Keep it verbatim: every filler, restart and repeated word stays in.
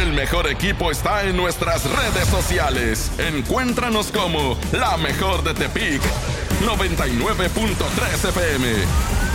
El mejor equipo está en nuestras redes sociales. Encuéntranos como La Mejor de Tepic noventa y nueve punto tres F M.